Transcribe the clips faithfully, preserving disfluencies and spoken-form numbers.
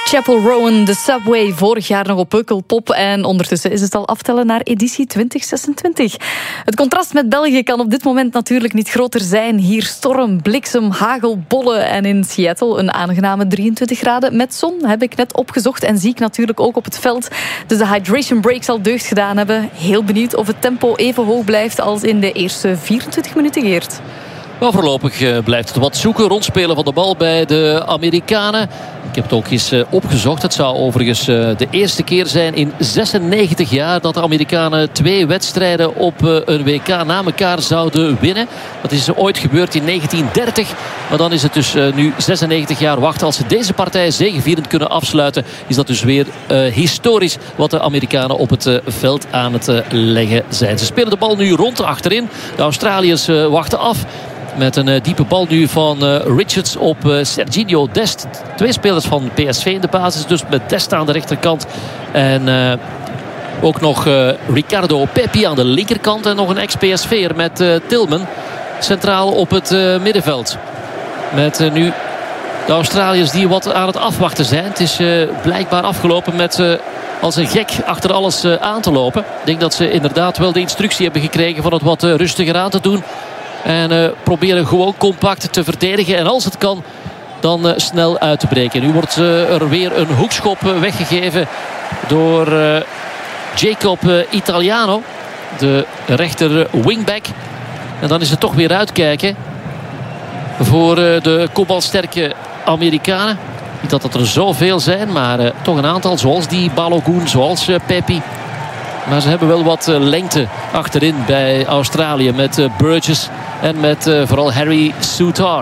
Chapel Rowan, de Subway, vorig jaar nog op Pukkelpop. En ondertussen is het al aftellen naar editie twintig zesentwintig. Het contrast met België kan op dit moment natuurlijk niet groter zijn. Hier storm, bliksem, hagel, bollen. En in Seattle een aangename drieëntwintig graden met zon. Heb ik net opgezocht en zie ik natuurlijk ook op het veld. Dus de hydration break zal deugd gedaan hebben. Heel benieuwd of het tempo even hoog blijft als in de eerste vierentwintig minuten, Geert. Maar voorlopig blijft het wat zoeken. Rondspelen van de bal bij de Amerikanen. Ik heb het ook eens opgezocht. Het zou overigens de eerste keer zijn in zesennegentig jaar... dat de Amerikanen twee wedstrijden op een W K na elkaar zouden winnen. Dat is ooit gebeurd in negentien dertig. Maar dan is het dus nu zesennegentig jaar wachten. Als ze deze partij zegevierend kunnen afsluiten... is dat dus weer uh, historisch wat de Amerikanen op het uh, veld aan het uh, leggen zijn. Ze spelen de bal nu rond achterin. De Australiërs uh, wachten af. Met een uh, diepe bal nu van uh, Richards op uh, Serginho Dest. Twee spelers van P S V in de basis. Dus met Dest aan de rechterkant. En uh, ook nog uh, Ricardo Pepi aan de linkerkant. En nog een ex-P S V'er met uh, Tillman. Centraal op het uh, middenveld. Met uh, nu de Australiërs die wat aan het afwachten zijn. Het is uh, blijkbaar afgelopen met... Uh, als een gek achter alles uh, aan te lopen. Ik denk dat ze inderdaad wel de instructie hebben gekregen... van het wat uh, rustiger aan te doen. En uh, proberen gewoon compact te verdedigen. En als het kan, dan uh, snel uit te breken. Nu wordt uh, er weer een hoekschop uh, weggegeven door uh, Jacob uh, Italiano. De rechter wingback. En dan is het toch weer uitkijken voor uh, de kopbalsterke Amerikanen. Niet dat het er zoveel zijn, maar uh, toch een aantal. Zoals die Balogun, zoals uh, Pepi. Maar ze hebben wel wat uh, lengte achterin bij Australië. Met uh, Burgess en met uh, vooral Harry Souttar.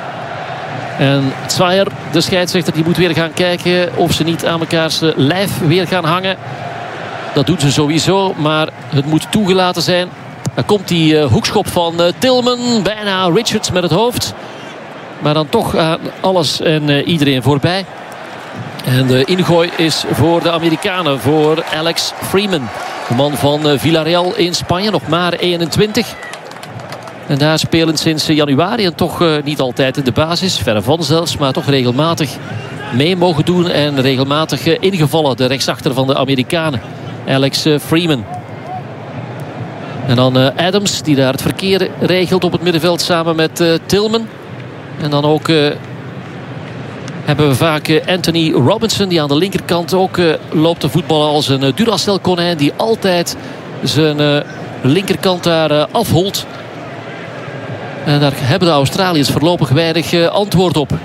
En Zwaier, de scheidsrechter, die moet weer gaan kijken... of ze niet aan mekaars uh, lijf weer gaan hangen. Dat doen ze sowieso, maar het moet toegelaten zijn. Dan komt die uh, hoekschop van uh, Tillman. Bijna Richards met het hoofd. Maar dan toch aan alles en uh, iedereen voorbij. En de ingooi is voor de Amerikanen, voor Alex Freeman. De man van uh, Villarreal in Spanje, nog maar eenentwintig. En daar spelen sinds januari en toch uh, niet altijd in de basis. Verre van zelfs, maar toch regelmatig mee mogen doen. En regelmatig uh, ingevallen, de rechtsachter van de Amerikanen. Alex uh, Freeman. En dan uh, Adams, die daar het verkeer regelt op het middenveld samen met uh, Tillman. En dan ook... Uh, hebben we vaak uh, Anthony Robinson, die aan de linkerkant ook uh, loopt te voetballen als een uh, Duracell konijn, die altijd zijn uh, linkerkant daar uh, afholt. En daar hebben de Australiërs voorlopig weinig uh, antwoord op.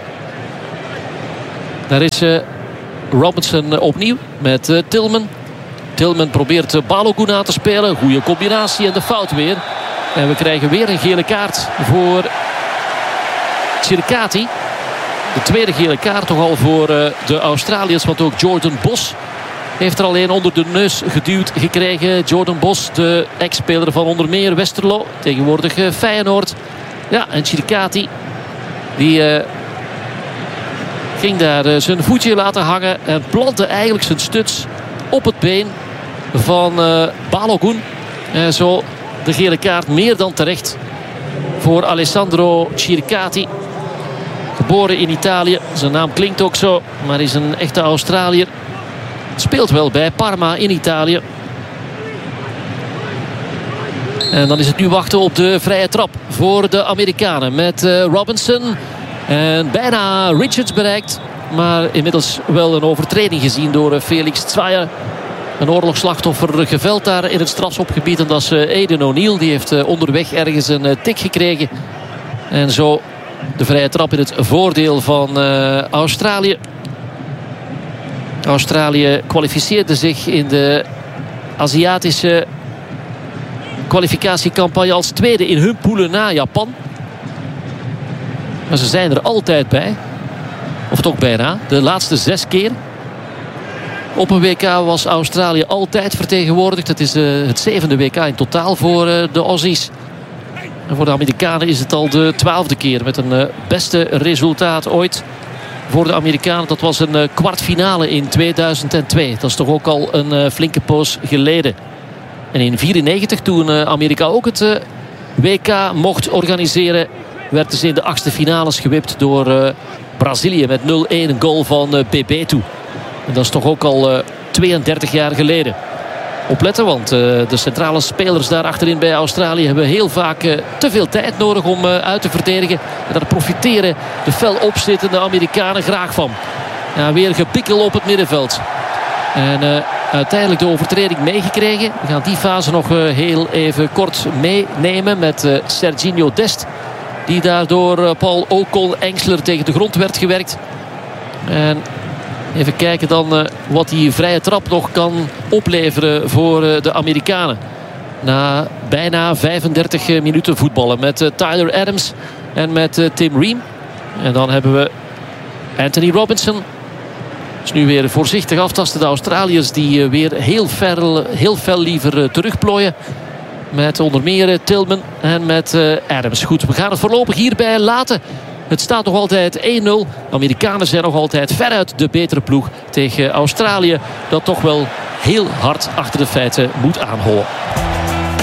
Daar is uh, Robinson uh, opnieuw met uh, Tillman. Tillman probeert uh, Balogun aan te spelen. Goede combinatie en de fout weer. En we krijgen weer een gele kaart voor Chiricati. De tweede gele kaart toch al voor uh, de Australiërs. Want ook Jordan Bos heeft er alleen onder de neus geduwd gekregen. Jordan Bos, de ex-speler van onder meer Westerlo. Tegenwoordig uh, Feyenoord. Ja, en Chiricati die uh, ging daar uh, zijn voetje laten hangen. En plantte eigenlijk zijn stuts op het been van uh, Balogun. En zo de gele kaart meer dan terecht voor Alessandro Chiricati. Geboren in Italië. Zijn naam klinkt ook zo. Maar is een echte Australiër. Speelt wel bij Parma in Italië. En dan is het nu wachten op de vrije trap voor de Amerikanen. Met uh, Robinson. En bijna Richards bereikt. Maar inmiddels wel een overtreding gezien door uh, Felix Zwaier. Een oorlogsslachtoffer geveld daar in het strafschopgebied. En dat is uh, Aiden O'Neill. Die heeft uh, onderweg ergens een uh, tik gekregen. En zo... de vrije trap in het voordeel van uh, Australië. Australië kwalificeerde zich in de Aziatische kwalificatiecampagne als tweede in hun poelen na Japan. Maar ze zijn er altijd bij. Of toch bijna. De laatste zes keer. Op een W K was Australië altijd vertegenwoordigd. Het is uh, het zevende W K in totaal voor uh, de Aussies. En voor de Amerikanen is het al de twaalfde keer met een uh, beste resultaat ooit voor de Amerikanen. Dat was een uh, kwartfinale in tweeduizend twee. Dat is toch ook al een uh, flinke poos geleden. En in vierennegentig, toen uh, Amerika ook het uh, W K mocht organiseren, werden ze in de achtste finales gewipt door uh, Brazilië met nul een, een goal van uh, Bebeto. En dat is toch ook al uh, tweeëndertig jaar geleden. Opletten, want uh, de centrale spelers daar achterin bij Australië hebben heel vaak uh, te veel tijd nodig om uh, uit te verdedigen. En daar profiteren de fel opzittende Amerikanen graag van. Ja, weer gepikkel op het middenveld. En uh, uiteindelijk de overtreding meegekregen. We gaan die fase nog uh, heel even kort meenemen met uh, Serginho Dest. Die daardoor uh, Paul Ocon-Engsler tegen de grond werd gewerkt. En even kijken dan uh, wat die vrije trap nog kan opleveren voor uh, de Amerikanen. Na bijna vijfendertig minuten voetballen met uh, Tyler Adams en met uh, Tim Ream. En dan hebben we Anthony Robinson. Dus nu weer voorzichtig aftasten de Australiërs die uh, weer heel fel, heel fel liever uh, terugplooien. Met onder meer uh, Tillman en met uh, Adams. Goed, we gaan het voorlopig hierbij laten. Het staat nog altijd één nul. De Amerikanen zijn nog altijd veruit de betere ploeg tegen Australië. Dat toch wel heel hard achter de feiten moet aanhouden.